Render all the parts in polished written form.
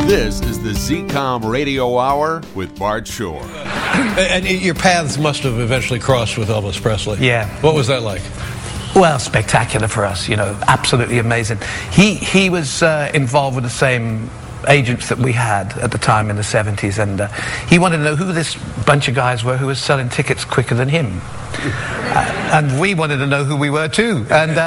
This is the ZCOM Radio Hour with Bart Shore. And your paths must have eventually crossed with Elvis Presley. Yeah. What was that like? Well, spectacular for us, you know, absolutely amazing. He was involved with the same agents that we had at the time in the 70s, and he wanted to know who this bunch of guys were who was selling tickets quicker than him. And we wanted to know who we were too.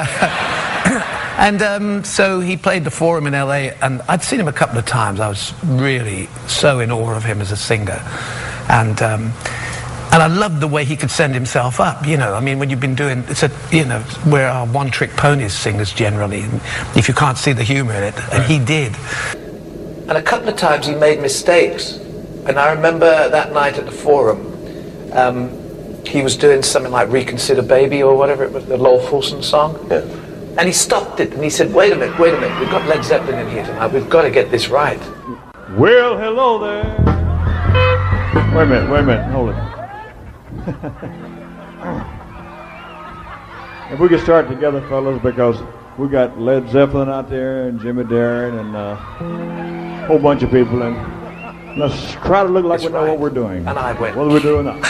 And so he played the Forum in LA, and I'd seen him a couple of times. I was really so in awe of him as a singer. And I loved the way he could send himself up, you know. I mean, when you've been doing, we're our one-trick ponies singers generally, and if you can't see the humor in it, and he did. And a couple of times he made mistakes. And I remember that night at the Forum, he was doing something like Reconsider Baby or whatever it was, the Lowell Fulson song. Yeah. And he stopped it and he said, wait a minute, we've got Led Zeppelin in here tonight, we've got to get this right. Well, hello there. Wait a minute, hold it. If we could start together, fellas, because we got Led Zeppelin out there and Jimmy Darren and a whole bunch of people, and let's try to look like we know what we're doing. And I went, what are we doing now?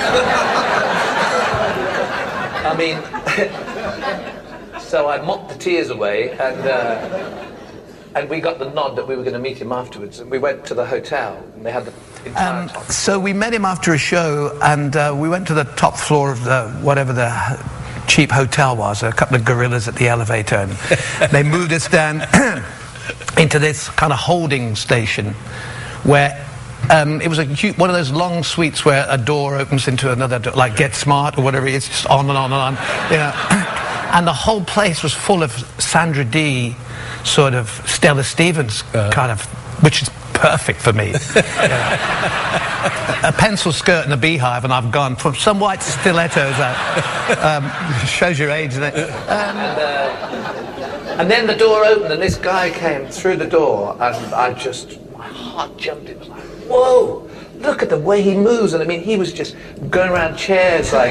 I mean, so I mopped the tears away, and we got the nod that we were going to meet him afterwards, and we went to the hotel, and they had the entire top. So we met him after a show, and we went to the top floor of whatever the cheap hotel was, a couple of gorillas at the elevator, and they moved us down into this kind of holding station where it was one of those long suites where a door opens into another door, like Get Smart or whatever it is, just on and on and on, you know. And the whole place was full of Sandra Dee, sort of Stella Stevens kind of, which is perfect for me. A pencil skirt and a beehive, and I've gone from some white stilettos out. Shows your age, doesn't it? And then the door opened, and this guy came through the door, and my heart jumped. It was like, whoa, look at the way he moves. And I mean, he was just going around chairs like...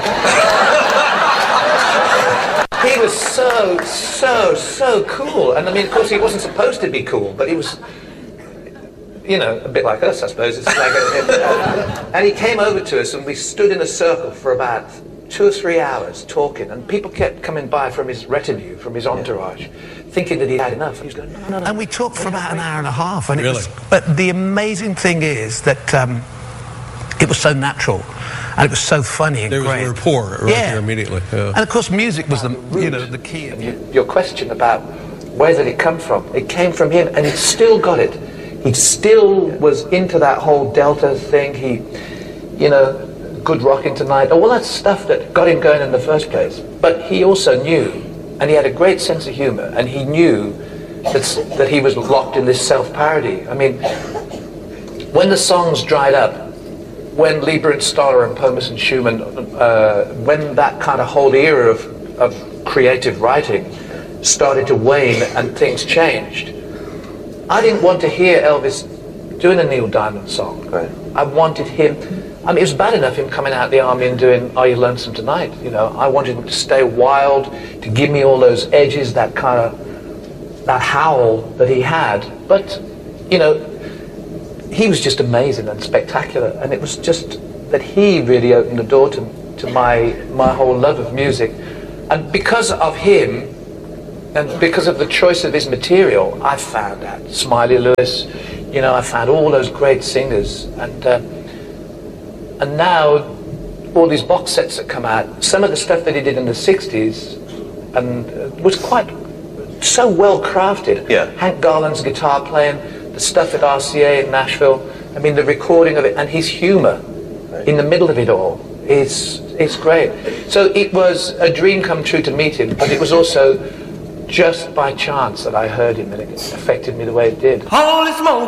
He was so cool. And I mean, of course, he wasn't supposed to be cool, but he was, you know, a bit like us, I suppose. It's like and he came over to us, and we stood in a circle for about 2 or 3 hours talking, and people kept coming by from his retinue, from his entourage, thinking that he'd had enough. He was going, no. And we talked for about an hour and a half. And really? But the amazing thing is that it was so natural. And it was so funny and great. There was a rapport right there immediately. Yeah. And of course, music was the key. Your question about where did it come from? It came from him, and he still got it. He still was into that whole Delta thing. He, you know, Good Rockin' Tonight, all that stuff that got him going in the first place. But he also knew, and he had a great sense of humor, and he knew that he was locked in this self-parody. I mean, when the songs dried up, when Lieber and Stoller and Pomus and Schumann, when that kind of whole era of creative writing started to wane and things changed, I didn't want to hear Elvis doing a Neil Diamond song. Right. I wanted him, I mean, it was bad enough him coming out of the army and doing Are You Lonesome Tonight, you know. I wanted him to stay wild, to give me all those edges, that howl that he had. But, you know, he was just amazing and spectacular, and it was just that he really opened the door to my whole love of music. And because of him, and because of the choice of his material, I found out Smiley Lewis, you know, I found all those great singers, and now all these box sets that come out, some of the stuff that he did in the 60s and was quite so well crafted. Yeah. Hank Garland's guitar playing, the stuff at RCA in Nashville, I mean, the recording of it, and his humor in the middle of it all, it's great. So it was a dream come true to meet him, but it was also just by chance that I heard him, and it affected me the way it did. Holy smoke!